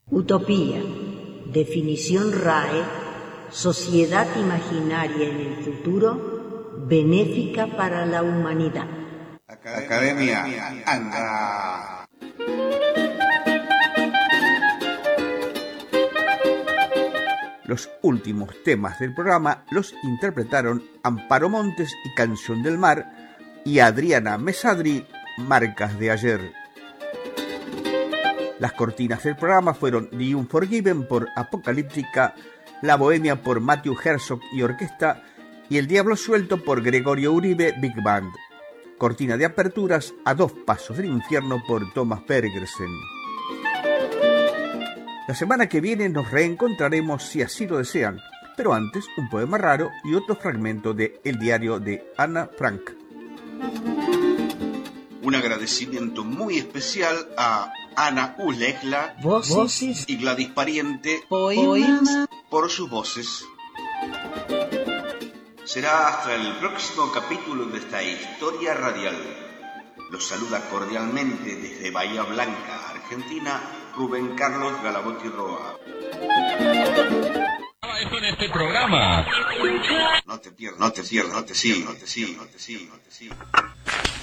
Utopía, definición RAE, sociedad imaginaria en el futuro, benéfica para la humanidad. Academia anda. Los últimos temas del programa los interpretaron Amparo Montes y Canción del Mar y Adriana Mesadri, Marcas de Ayer. Las cortinas del programa fueron The Unforgiven por Apocalíptica, La Bohemia por Matthew Herzog y Orquesta y El Diablo Suelto por Gregorio Uribe Big Band. Cortina de aperturas, A Dos Pasos del Infierno por Thomas Bergersen. La semana que viene nos reencontraremos si así lo desean, pero antes un poema raro y otro fragmento de El diario de Ana Frank. Un agradecimiento muy especial a Ana Ulegla, Voces y Gladys Pariente, Poemas por sus voces. Será hasta el próximo capítulo de esta historia radial. Los saluda cordialmente desde Bahía Blanca, Argentina, Rubén Carlos Galabotti Roa. Esto en este programa. No te pierdas, no te sigas.